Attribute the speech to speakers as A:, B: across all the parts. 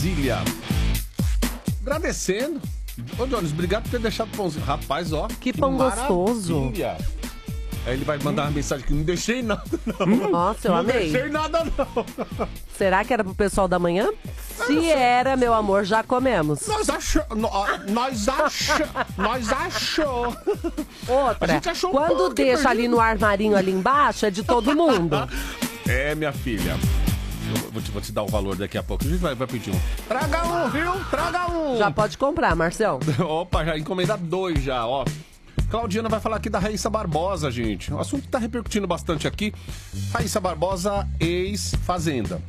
A: Brasília. Agradecendo. Ô, Jones, obrigado por ter deixado o pãozinho. Rapaz, ó.
B: Que pão gostoso.
A: Aí ele vai mandar uma mensagem que não deixei nada, não.
B: Nossa, eu amei.
A: Não deixei nada, não.
B: Será que era pro pessoal da manhã? Se era, meu amor, já comemos.
A: Nós achou.
B: Outra,
A: A gente achou um
B: quando
A: pouco
B: deixa
A: perdido.
B: ali no armarinho ali embaixo, é de todo mundo.
A: É, minha filha. Eu vou te dar o valor daqui a pouco. A gente vai pedir um. Traga um, viu? Traga um.
B: Já pode comprar, Marcel.
A: Opa, já encomenda 2 já, ó. Claudiana vai falar aqui da Raíssa Barbosa, gente. O assunto que tá repercutindo bastante aqui. Raíssa Barbosa, ex-fazenda.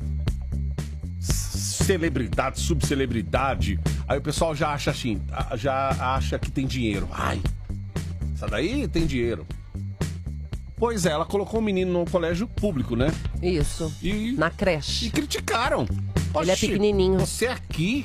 A: Celebridade, subcelebridade. Aí o pessoal já acha assim, já acha que tem dinheiro. Ai, essa daí tem dinheiro. Pois é, ela colocou um menino no colégio público, né?
B: Isso, na creche.
A: E criticaram.
B: Ele é
A: Oxi,
B: pequenininho.
A: Você aqui...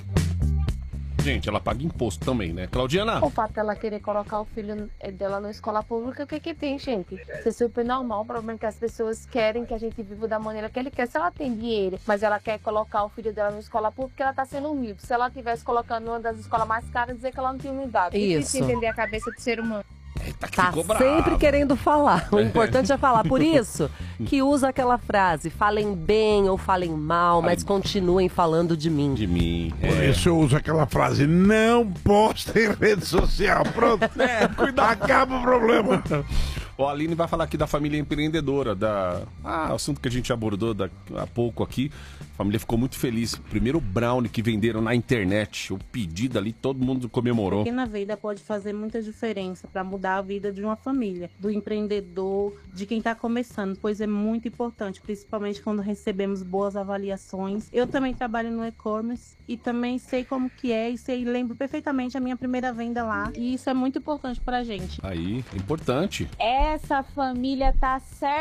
A: Gente, ela paga imposto também, né? Claudiana?
C: O fato dela querer colocar o filho dela na escola pública, o que que tem, gente? Isso é super normal. O problema é que as pessoas querem que a gente viva da maneira que ele quer. Se ela tem dinheiro, mas ela quer colocar o filho dela na escola pública, ela tá sendo humilde. Se ela estivesse colocando uma das escolas mais caras, dizer que ela não tinha humildade.
B: Isso.
C: Difícil entender a cabeça do ser humano.
A: Eita, que
B: Tá
A: ficou bravo.
B: sempre querendo falar. O importante é falar. Por isso que usa aquela frase: falem bem ou falem mal, mas continuem falando de mim.
A: De mim.
D: Por isso eu uso aquela frase: não posta em rede social. Pronto.
A: Cuidado.
D: Acaba o problema.
A: O Aline vai falar aqui da família empreendedora, assunto que a gente abordou há pouco aqui. A família ficou muito feliz. Primeiro brownie que venderam na internet. O pedido ali, todo mundo comemorou.
E: Pequena vida pode fazer muita diferença para mudar a vida de uma família, do empreendedor, de quem está começando, pois é muito importante, principalmente quando recebemos boas avaliações. Eu também trabalho no e-commerce e também sei como que é e lembro perfeitamente a minha primeira venda lá. E isso é muito importante para a gente.
A: Aí, importante.
F: Essa família tá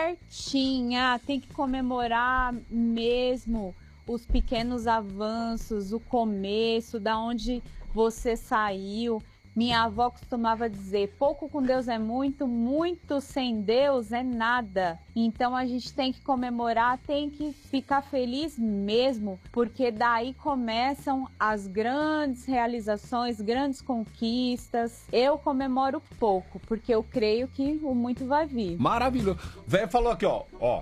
F: certinha, tem que comemorar mesmo os pequenos avanços, o começo, da onde você saiu. Minha avó costumava dizer, pouco com Deus é muito, muito sem Deus é nada. Então a gente tem que comemorar, tem que ficar feliz mesmo, porque daí começam as grandes realizações, grandes conquistas. Eu comemoro pouco, porque eu creio que o muito vai vir.
A: Maravilhoso. O velho falou aqui, ó.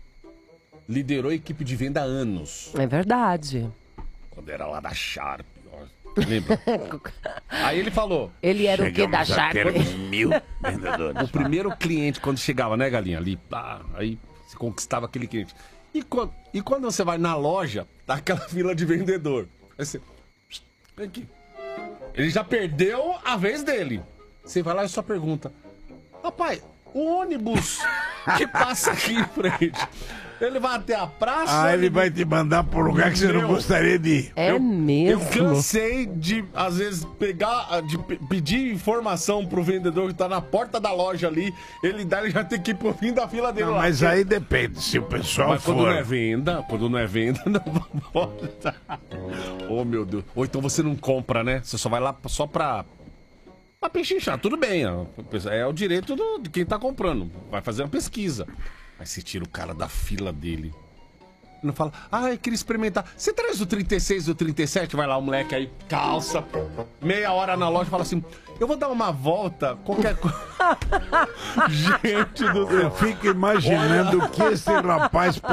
A: Liderou a equipe de venda há anos.
B: É verdade.
A: Quando era lá da Sharp. Lembra? Aí ele falou.
B: Ele era o quê da Sharp?
D: 1.000 vendedores.
A: O primeiro cliente, quando chegava, né, galinha? Ali, aí você conquistava aquele cliente. E quando você vai na loja, tá aquela fila de vendedor. Aí você. Vem aqui. Ele já perdeu a vez dele. Você vai lá e só pergunta: rapaz, o ônibus que passa aqui em frente, ele vai até a praça?
D: Ah, ele vai te mandar por um lugar que você não gostaria de ir.
B: É mesmo.
A: Eu cansei de, às vezes, pedir informação pro vendedor que tá na porta da loja ali. Ele já tem que ir pro fim da fila dele
D: Não,
A: lá.
D: mas aí depende, se o pessoal
A: Mas
D: for...
A: quando não é venda, não pode. Oh, meu Deus. Ou então você não compra, né? Você só vai lá só pra pechinchar. Tudo bem, é o direito de quem tá comprando. Vai fazer uma pesquisa. Aí você tira o cara da fila dele. Não fala, eu queria experimentar. Você traz o 36 e o 37? Vai lá, o moleque aí, calça, meia hora na loja, fala assim, eu vou dar uma volta, qualquer coisa. Gente do céu.
D: Eu fico imaginando o que esse rapaz